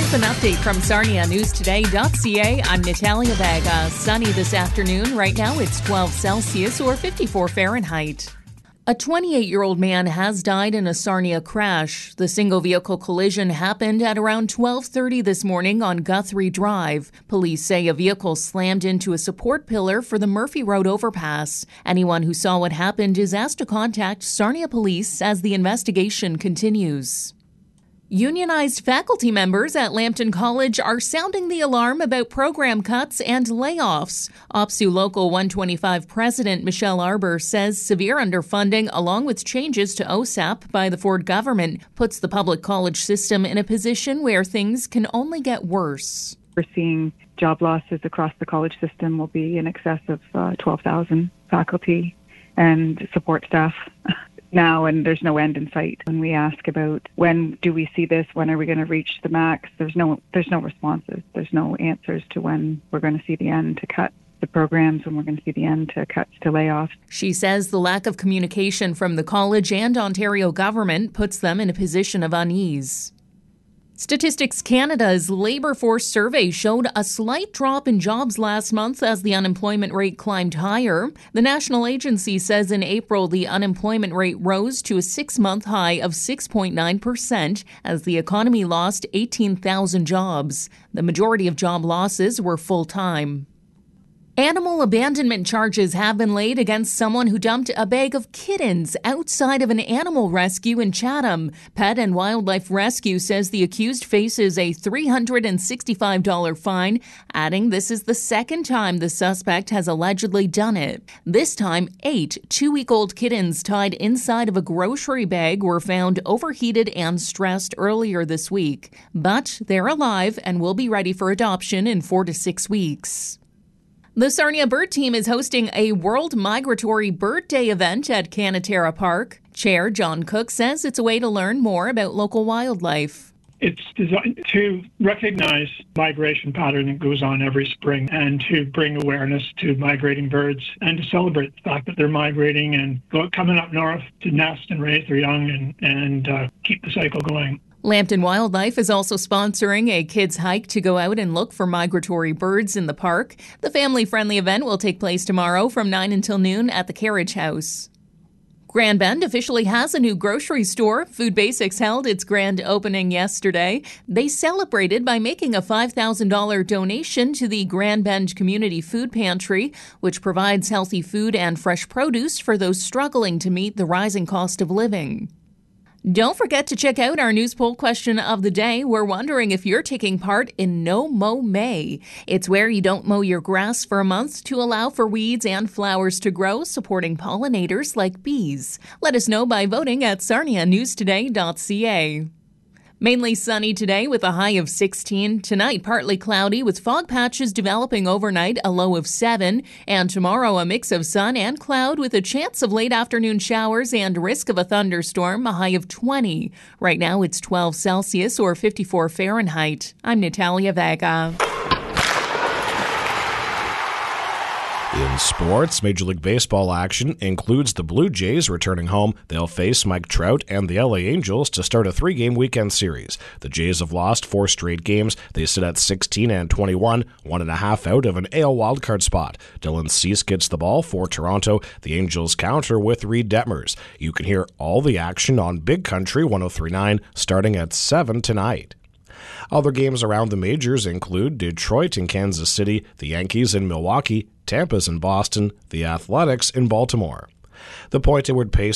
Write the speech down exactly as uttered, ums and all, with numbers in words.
With an update from Sarnia News Today dot C A, I'm Natalia Vega. Sunny this afternoon. Right now it's twelve Celsius or fifty-four Fahrenheit. A twenty-eight-year-old man has died in a Sarnia crash. The single-vehicle collision happened at around twelve thirty this morning on Guthrie Drive. Police say a vehicle slammed into a support pillar for the Murphy Road overpass. Anyone who saw what happened is asked to contact Sarnia Police as the investigation continues. Unionized faculty members at Lambton College are sounding the alarm about program cuts and layoffs. OPSEU Local one twenty-five President Michelle Arbour says severe underfunding, along with changes to O S A P by the Ford government, puts the public college system in a position where things can only get worse. We're seeing job losses across the college system will be in excess of uh, twelve thousand faculty and support staff now, and there's no end in sight. When we ask about when do we see this, when are we going to reach the max, there's no there's no responses. There's no answers to when we're going to see the end to cut the programs, when we're going to see the end to cuts to layoffs. She says the lack of communication from the college and Ontario government puts them in a position of unease. Statistics Canada's labour force survey showed a slight drop in jobs last month as the unemployment rate climbed higher. The national agency says in April the unemployment rate rose to a six-month high of six point nine percent as the economy lost eighteen thousand jobs. The majority of job losses were full-time. Animal abandonment charges have been laid against someone who dumped a bag of kittens outside of an animal rescue in Chatham. Pet and Wildlife Rescue says the accused faces a three hundred sixty-five dollars fine, adding this is the second time the suspect has allegedly done it. This time, eight two-week-old kittens tied inside of a grocery bag were found overheated and stressed earlier this week. But they're alive and will be ready for adoption in four to six weeks. The Sarnia Bird Team is hosting a World Migratory Bird Day event at Canatera Park. Chair John Cook says it's a way to learn more about local wildlife. It's designed to recognize migration pattern that goes on every spring and to bring awareness to migrating birds and to celebrate the fact that they're migrating and go, coming up north to nest and raise their young and, and uh, keep the cycle going. Lambton Wildlife is also sponsoring a kids' hike to go out and look for migratory birds in the park. The family-friendly event will take place tomorrow from nine until noon at the Carriage House. Grand Bend officially has a new grocery store. Food Basics held its grand opening yesterday. They celebrated by making a five thousand dollars donation to the Grand Bend Community Food Pantry, which provides healthy food and fresh produce for those struggling to meet the rising cost of living. Don't forget to check out our news poll question of the day. We're wondering if you're taking part in No Mow May. It's where you don't mow your grass for a month to allow for weeds and flowers to grow, supporting pollinators like bees. Let us know by voting at Sarnia News Today dot C A. Mainly sunny today with a high of sixteen. Tonight, partly cloudy with fog patches developing overnight, a low of seven. And tomorrow, a mix of sun and cloud with a chance of late afternoon showers and risk of a thunderstorm, a high of twenty. Right now, it's twelve Celsius or fifty-four Fahrenheit. I'm Natalia Vega. In sports, Major League Baseball action includes the Blue Jays returning home. They'll face Mike Trout and the L A Angels to start a three-game weekend series. The Jays have lost four straight games. They sit at sixteen and twenty-one, one and a half out of an A L wildcard spot. Dylan Cease gets the ball for Toronto. The Angels counter with Reed Detmers. You can hear all the action on Big Country one oh three point nine starting at seven tonight. Other games around the majors include Detroit and Kansas City, the Yankees in Milwaukee, Tampa's in Boston, the Athletics in Baltimore. The Point Edward Pace